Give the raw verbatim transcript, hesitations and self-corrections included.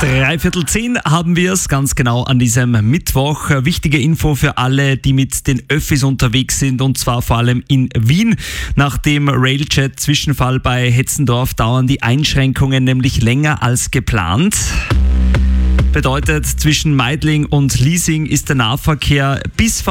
Dreiviertel zehn haben wir es, ganz genau an diesem Mittwoch. Wichtige Info für alle, die mit den Öffis unterwegs sind, und zwar vor allem in Wien. Nach dem Railjet-Zwischenfall bei Hetzendorf dauern die Einschränkungen nämlich länger als geplant. Bedeutet, zwischen Meidling und Liesing ist der Nahverkehr bis